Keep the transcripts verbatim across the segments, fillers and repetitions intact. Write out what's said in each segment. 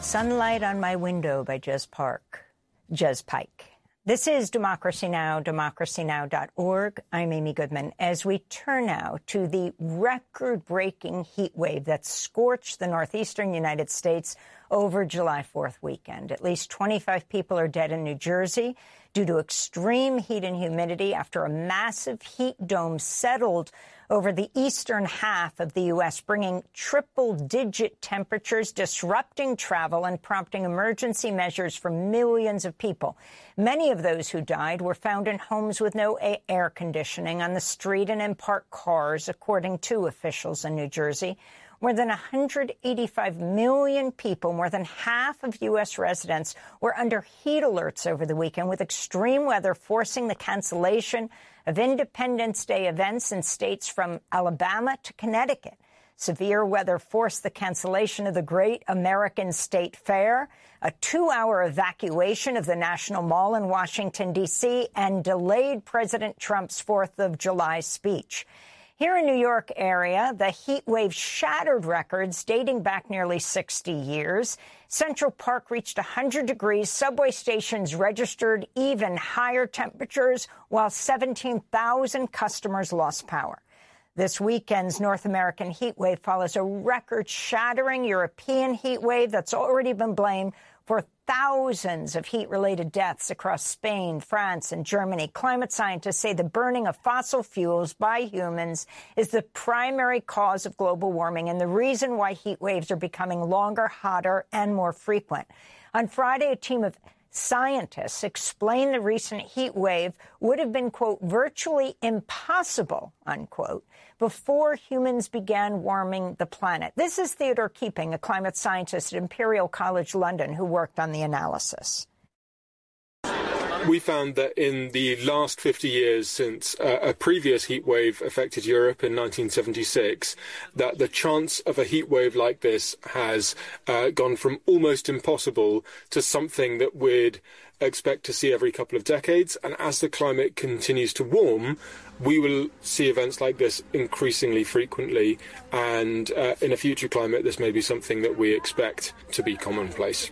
Sunlight on My Window by Jez Park. Jez Pike. This is Democracy Now!, democracy now dot org. I'm Amy Goodman. As we turn now to the record-breaking heat wave that scorched the northeastern United States over July fourth weekend. At least twenty-five people are dead in New Jersey due to extreme heat and humidity after a massive heat dome settled over the eastern half of the U S, bringing triple-digit temperatures, disrupting travel, and prompting emergency measures for millions of people. Many of those who died were found in homes with no air conditioning, on the street, and in parked cars, according to officials in New Jersey. More than one hundred eighty-five million people, more than half of U S residents, were under heat alerts over the weekend, with extreme weather forcing the cancellation of Independence Day events in states from Alabama to Connecticut. Severe weather forced the cancellation of the Great American State Fair, a two-hour evacuation of the National Mall in Washington, D C, and delayed President Trump's fourth of July speech. Here in New York area, the heat wave shattered records dating back nearly sixty years. Central Park reached one hundred degrees. Subway stations registered even higher temperatures, while seventeen thousand customers lost power. This weekend's North American heat wave follows a record-shattering European heat wave that's already been blamed for thousands of heat-related deaths across Spain, France, and Germany. Climate scientists say the burning of fossil fuels by humans is the primary cause of global warming and the reason why heat waves are becoming longer, hotter, and more frequent. On Friday, a team of scientists explained the recent heat wave would have been, quote, virtually impossible, unquote, before humans began warming the planet. This is Theodore Keeping, a climate scientist at Imperial College London, who worked on the analysis. We found that in the last fifty years since uh, a previous heat wave affected Europe in nineteen seventy-six, that the chance of a heat wave like this has uh, gone from almost impossible to something that we'd expect to see every couple of decades. And as the climate continues to warm, we will see events like this increasingly frequently. And uh, in a future climate, this may be something that we expect to be commonplace.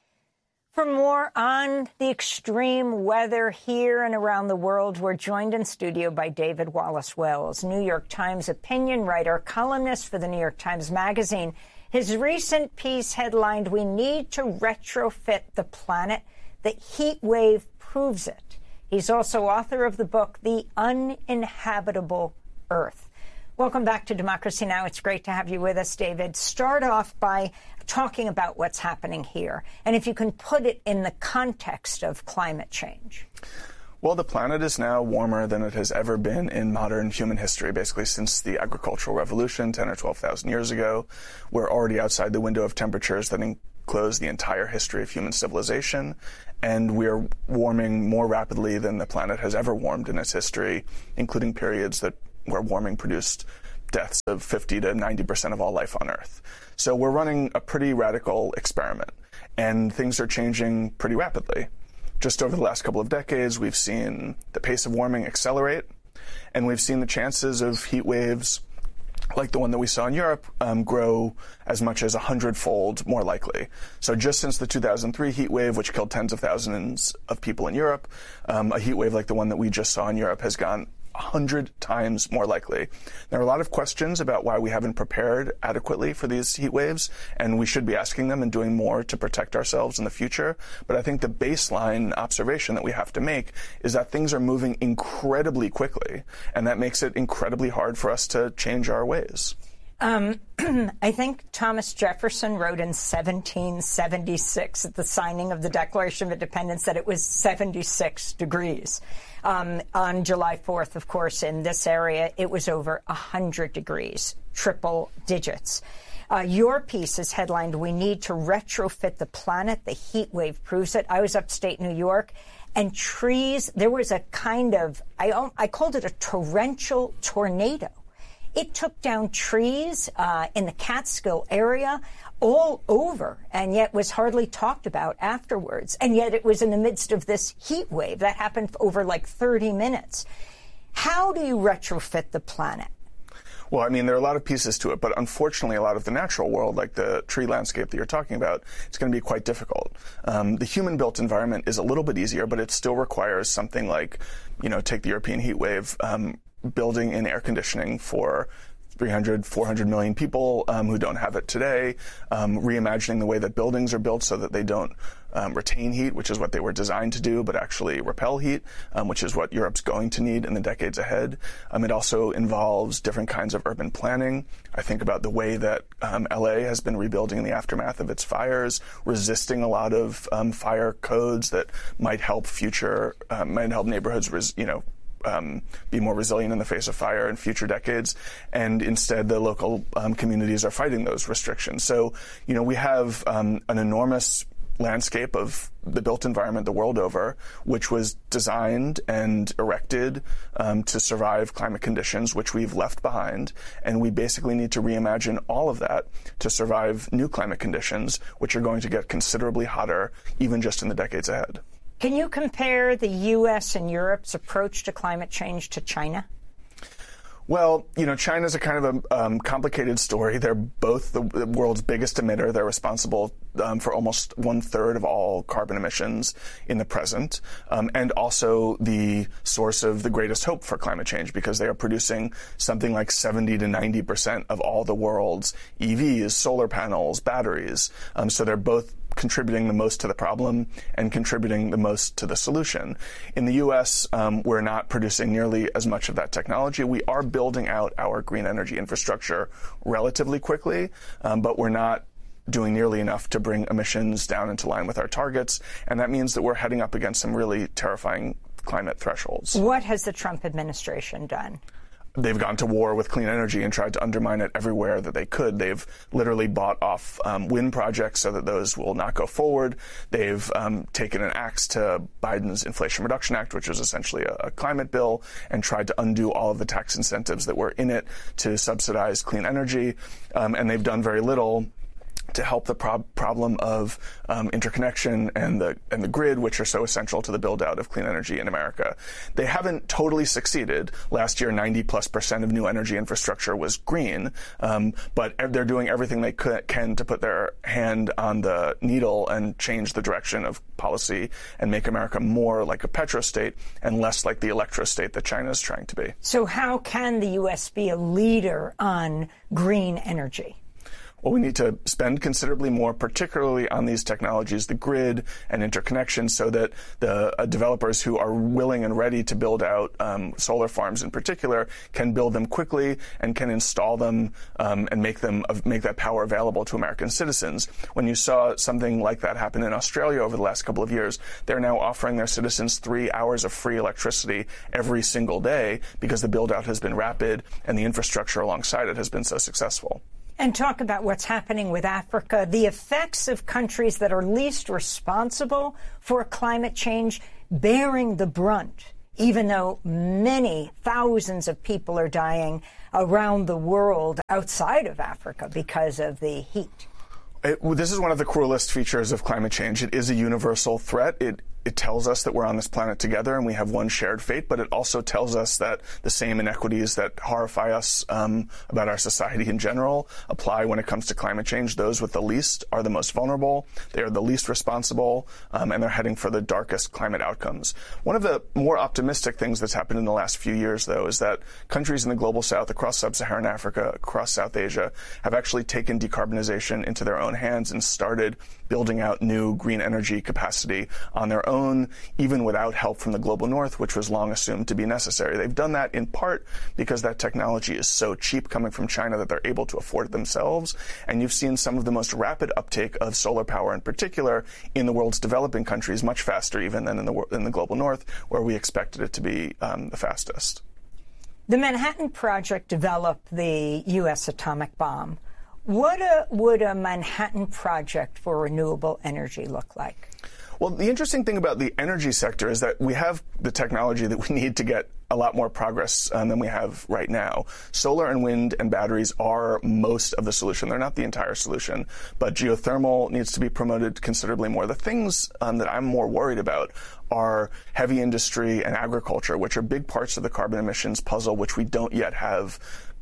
For more on the extreme weather here and around the world, we're joined in studio by David Wallace Wells, New York Times opinion writer, columnist for the New York Times Magazine. His recent piece headlined, "We Need to Retrofit the Planet. The Heat Wave Proves It." He's also author of the book, The Uninhabitable Earth. Welcome back to Democracy Now! It's great to have you with us, David. Start off by talking about what's happening here, and if you can put it in the context of climate change. Well, the planet is now warmer than it has ever been in modern human history, basically since the agricultural revolution ten or twelve thousand years ago. We're already outside the window of temperatures that enclose the entire history of human civilization, and we're warming more rapidly than the planet has ever warmed in its history, including periods that where warming produced deaths of fifty to ninety percent of all life on Earth. So we're running a pretty radical experiment, and things are changing pretty rapidly. Just over the last couple of decades, we've seen the pace of warming accelerate, and we've seen the chances of heat waves like the one that we saw in Europe um, grow as much as a hundredfold more likely. So just since the two thousand three heat wave, which killed tens of thousands of people in Europe, um, a heat wave like the one that we just saw in Europe has gone a hundred times more likely. There are a lot of questions about why we haven't prepared adequately for these heat waves, and we should be asking them and doing more to protect ourselves in the future. But I think the baseline observation that we have to make is that things are moving incredibly quickly, and that makes it incredibly hard for us to change our ways. Um, I think Thomas Jefferson wrote in seventeen seventy-six at the signing of the Declaration of Independence that it was seventy-six degrees. Um, on July fourth, of course, in this area, it was over one hundred degrees, triple digits. Uh, your piece is headlined, "We Need to Retrofit the Planet. The Heat Wave Proves It." I was upstate New York, and trees, there was a kind of, I, I called it a torrential tornado. It took down trees uh, in the Catskill area all over, and yet was hardly talked about afterwards. And yet it was in the midst of this heat wave that happened over like thirty minutes. How do you retrofit the planet? Well, I mean, there are a lot of pieces to it, but unfortunately, a lot of the natural world, like the tree landscape that you're talking about, it's going to be quite difficult. Um, the human-built environment is a little bit easier, but it still requires something like, you know, take the European heat wave, um, building in air conditioning for three hundred, four hundred million people um, who don't have it today, um, reimagining the way that buildings are built so that they don't um, retain heat, which is what they were designed to do, but actually repel heat, um, which is what Europe's going to need in the decades ahead. Um, it also involves different kinds of urban planning. I think about the way that um, L A has been rebuilding in the aftermath of its fires, resisting a lot of um, fire codes that might help future, uh, might help neighborhoods, res- you know, Um, be more resilient in the face of fire in future decades, and instead the local um, communities are fighting those restrictions. So, you know, we have um, an enormous landscape of the built environment the world over, which was designed and erected um, to survive climate conditions, which we've left behind. And we basically need to reimagine all of that to survive new climate conditions, which are going to get considerably hotter, even just in the decades ahead. Can you compare the U S and Europe's approach to climate change to China? Well, you know, China's a kind of a um, complicated story. They're both the, the world's biggest emitter. They're responsible um, for almost one third of all carbon emissions in the present, um, and also the source of the greatest hope for climate change, because they are producing something like seventy to ninety percent of all the world's E Vs, solar panels, batteries. Um, so they're both contributing the most to the problem and contributing the most to the solution. In the U S, um, we're not producing nearly as much of that technology. We are building out our green energy infrastructure relatively quickly, um, but we're not doing nearly enough to bring emissions down into line with our targets. And that means that we're heading up against some really terrifying climate thresholds. What has the Trump administration done? They've gone to war with clean energy and tried to undermine it everywhere that they could. They've literally bought off um, wind projects so that those will not go forward. They've um, taken an axe to Biden's Inflation Reduction Act, which was essentially a, a climate bill, and tried to undo all of the tax incentives that were in it to subsidize clean energy. Um, and they've done very little to help the prob- problem of um, interconnection and the and the grid, which are so essential to the build-out of clean energy in America. They haven't totally succeeded. Last year, ninety plus percent of new energy infrastructure was green, um, but they're doing everything they could, can to put their hand on the needle and change the direction of policy and make America more like a petrostate and less like the electrostate that China is trying to be. So how can the U S be a leader on green energy? Well, we need to spend considerably more, particularly on these technologies, the grid and interconnection, so that the uh, developers who are willing and ready to build out um, solar farms in particular can build them quickly and can install them um, and make them uh, make that power available to American citizens. When you saw something like that happen in Australia over the last couple of years, they're now offering their citizens three hours of free electricity every single day because the build-out has been rapid and the infrastructure alongside it has been so successful. And talk about what's happening with Africa, the effects of countries that are least responsible for climate change bearing the brunt, even though many thousands of people are dying around the world outside of Africa because of the heat. It, this is one of the cruelest features of climate change. It is a universal threat. It It tells us that we're on this planet together and we have one shared fate, but it also tells us that the same inequities that horrify us um, about our society in general apply when it comes to climate change. Those with the least are the most vulnerable. They are the least responsible, um, and they're heading for the darkest climate outcomes. One of the more optimistic things that's happened in the last few years, though, is that countries in the global south, across sub-Saharan Africa, across South Asia, have actually taken decarbonization into their own hands and started building out new green energy capacity on their own. own, even without help from the global north, which was long assumed to be necessary. They've done that in part because that technology is so cheap coming from China that they're able to afford it themselves. And you've seen some of the most rapid uptake of solar power in particular in the world's developing countries, much faster even than in the, in the global north, where we expected it to be um, the fastest. The Manhattan Project developed the U S atomic bomb. What a, would a Manhattan Project for renewable energy look like? Well, the interesting thing about the energy sector is that we have the technology that we need to get a lot more progress um, than we have right now. Solar and wind and batteries are most of the solution. They're not the entire solution, but geothermal needs to be promoted considerably more. The things um, that I'm more worried about are heavy industry and agriculture, which are big parts of the carbon emissions puzzle, which we don't yet have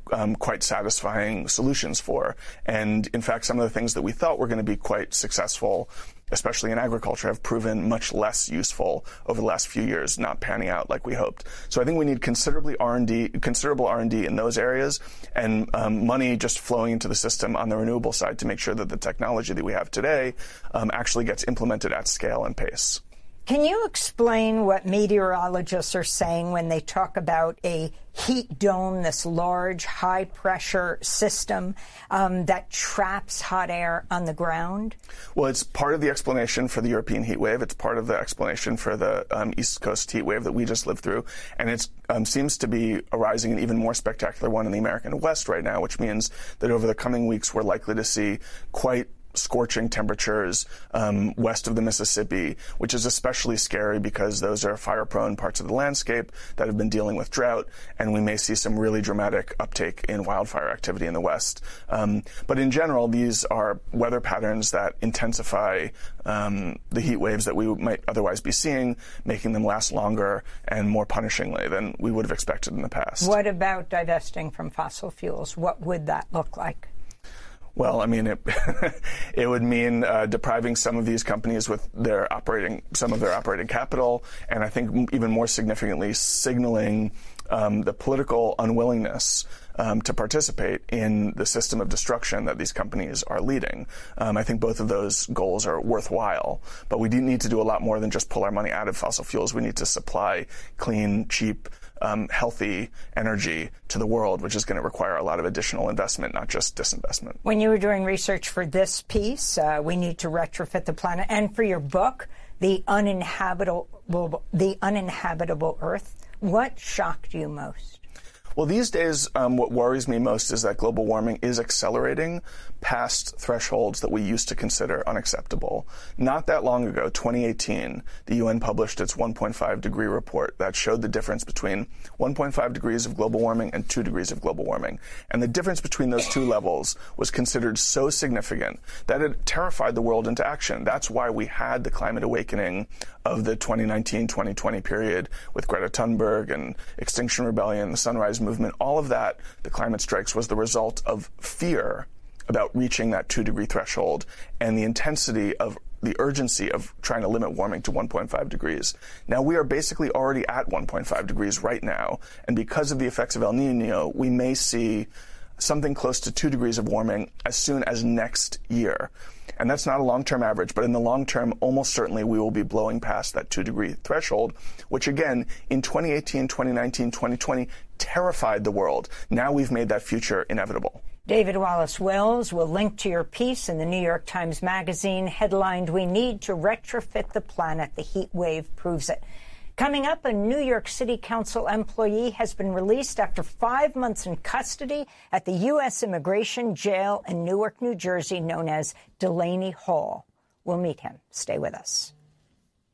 um, quite satisfying solutions for. And in fact, some of the things that we thought were going to be quite successful, especially in agriculture, have proven much less useful over the last few years, not panning out like we hoped. So I think we need considerably R and D, considerable R and D in those areas, and um, money just flowing into the system on the renewable side to make sure that the technology that we have today um, actually gets implemented at scale and pace. Can you explain what meteorologists are saying when they talk about a heat dome, this large, high-pressure system um, that traps hot air on the ground? Well, it's part of the explanation for the European heat wave. It's part of the explanation for the um, East Coast heat wave that we just lived through. And it um, seems to be arising an even more spectacular one in the American West right now, which means that over the coming weeks, we're likely to see quite scorching temperatures um, west of the Mississippi, which is especially scary because those are fire-prone parts of the landscape that have been dealing with drought, and we may see some really dramatic uptake in wildfire activity in the West. Um, but in general, these are weather patterns that intensify um, the heat waves that we might otherwise be seeing, making them last longer and more punishingly than we would have expected in the past. What about divesting from fossil fuels? What would that look like? Well, I mean, it, it would mean uh, depriving some of these companies with their operating, some of their operating capital, and I think even more significantly, signaling um, the political unwillingness um, to participate in the system of destruction that these companies are leading. Um, I think both of those goals are worthwhile, but we do need to do a lot more than just pull our money out of fossil fuels. We need to supply clean, cheap, Um, healthy energy to the world, which is going to require a lot of additional investment, not just disinvestment. When you were doing research for this piece, uh, We Need to Retrofit the Planet, and for your book, The Uninhabitable, The Uninhabitable Earth, what shocked you most? Well, these days, um, what worries me most is that global warming is accelerating past thresholds that we used to consider unacceptable. Not that long ago, twenty eighteen, the U N published its one point five degree report that showed the difference between one point five degrees of global warming and two degrees of global warming. And the difference between those two levels was considered so significant that it terrified the world into action. That's why we had the climate awakening of the twenty nineteen twenty twenty period with Greta Thunberg and Extinction Rebellion, the Sunrise Movement. All of that, the climate strikes, was the result of fear about reaching that two-degree threshold and the intensity of the urgency of trying to limit warming to one point five degrees. Now, we are basically already at one point five degrees right now, and because of the effects of El Nino, we may see something close to two degrees of warming as soon as next year. And that's not a long-term average, but in the long term, almost certainly we will be blowing past that two-degree threshold, which again, in twenty eighteen, twenty nineteen, twenty twenty, terrified the world. Now we've made that future inevitable. David Wallace Wells will link to your piece in the New York Times Magazine, headlined, "We Need to Retrofit the Planet. The Heat Wave Proves It." Coming up, a New York City Council employee has been released after five months in custody at the U S Immigration Jail in Newark, New Jersey, known as Delaney Hall. We'll meet him. Stay with us.